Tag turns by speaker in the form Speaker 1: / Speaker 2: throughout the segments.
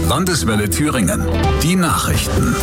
Speaker 1: Landeswelle Thüringen. Die Nachrichten.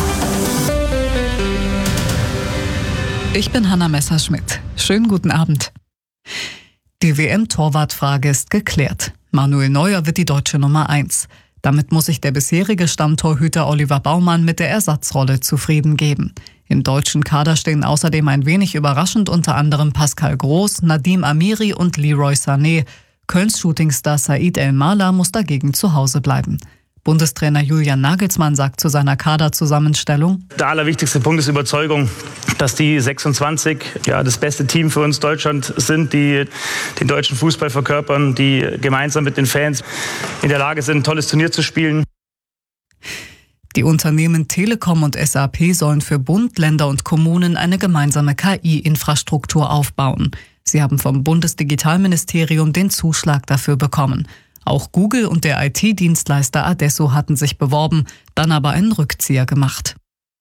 Speaker 2: Ich bin Hanna Messerschmidt. Schönen guten Abend. Die WM-Torwartfrage ist geklärt. Manuel Neuer wird die deutsche Nummer 1. Damit muss sich der bisherige Stammtorhüter Oliver Baumann mit der Ersatzrolle zufrieden geben. Im deutschen Kader stehen außerdem ein wenig überraschend unter anderem Pascal Groß, Nadim Amiri und Leroy Sané. Kölns Shootingstar Said El-Mala muss dagegen zu Hause bleiben. Bundestrainer Julian Nagelsmann sagt zu seiner Kaderzusammenstellung:
Speaker 3: Der allerwichtigste Punkt ist Überzeugung, dass die 26 das beste Team für uns Deutschland sind, die den deutschen Fußball verkörpern, die gemeinsam mit den Fans in der Lage sind, ein tolles Turnier zu spielen.
Speaker 2: Die Unternehmen Telekom und SAP sollen für Bund, Länder und Kommunen eine gemeinsame KI-Infrastruktur aufbauen. Sie haben vom Bundesdigitalministerium den Zuschlag dafür bekommen. Auch Google und der IT-Dienstleister Adesso hatten sich beworben, dann aber einen Rückzieher gemacht.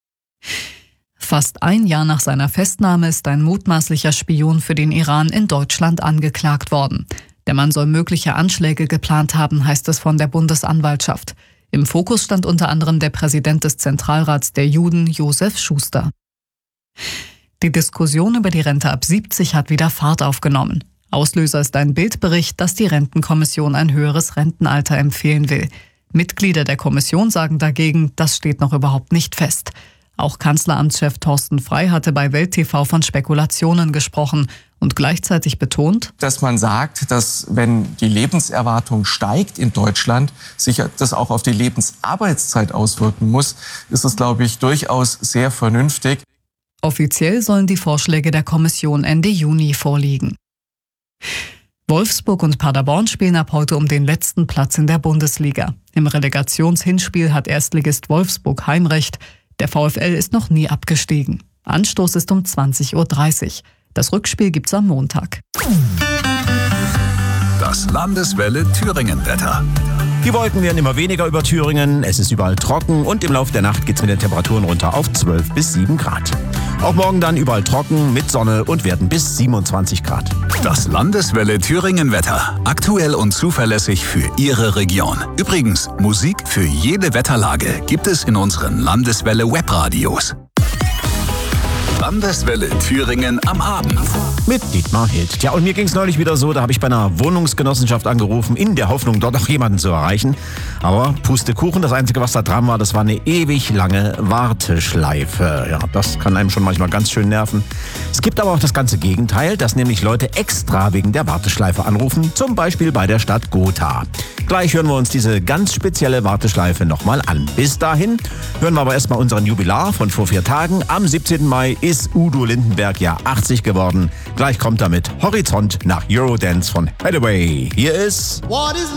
Speaker 2: Fast ein Jahr nach seiner Festnahme ist ein mutmaßlicher Spion für den Iran in Deutschland angeklagt worden. Der Mann soll mögliche Anschläge geplant haben, heißt es von der Bundesanwaltschaft. Im Fokus stand unter anderem der Präsident des Zentralrats der Juden, Josef Schuster. Die Diskussion über die Rente ab 70 hat wieder Fahrt aufgenommen. Auslöser ist ein Bildbericht, dass die Rentenkommission ein höheres Rentenalter empfehlen will. Mitglieder der Kommission sagen dagegen, das steht noch überhaupt nicht fest. Auch Kanzleramtschef Thorsten Frey hatte bei Welt TV von Spekulationen gesprochen und gleichzeitig betont,
Speaker 4: dass man sagt, dass wenn die Lebenserwartung steigt in Deutschland, sich das auch auf die Lebensarbeitszeit auswirken muss, ist es, glaube ich, durchaus sehr vernünftig.
Speaker 2: Offiziell sollen die Vorschläge der Kommission Ende Juni vorliegen. Wolfsburg und Paderborn spielen ab heute um den letzten Platz in der Bundesliga. Im Relegationshinspiel hat Erstligist Wolfsburg Heimrecht. Der VfL ist noch nie abgestiegen. Anstoß ist um 20:30 Uhr. Das Rückspiel gibt's am Montag.
Speaker 1: Das Landeswelle Thüringen-Wetter.
Speaker 5: Die Wolken werden immer weniger über Thüringen, es ist überall trocken und im Laufe der Nacht geht es mit den Temperaturen runter auf 12 bis 7 Grad. Auch morgen dann überall trocken mit Sonne und werden bis 27 Grad.
Speaker 1: Das Landeswelle Thüringen-Wetter. Aktuell und zuverlässig für Ihre Region. Übrigens, Musik für jede Wetterlage gibt es in unseren Landeswelle Webradios. Landeswelle Thüringen am Abend.
Speaker 5: Mit Dietmar Hild. Ja, und mir ging es neulich wieder so, da habe ich bei einer Wohnungsgenossenschaft angerufen, in der Hoffnung, dort noch jemanden zu erreichen. Aber Pustekuchen, das Einzige, was da dran war, das war eine ewig lange Warteschleife. Ja, das kann einem schon manchmal ganz schön nerven. Es gibt aber auch das ganze Gegenteil, dass nämlich Leute extra wegen der Warteschleife anrufen, zum Beispiel bei der Stadt Gotha. Gleich hören wir uns diese ganz spezielle Warteschleife nochmal an. Bis dahin hören wir aber erstmal unseren Jubilar von vor 4 Tagen. Am 17. Mai ist Udo Lindenberg ja 80 geworden. Gleich kommt er mit Horizont nach Eurodance von Hathaway. Hier ist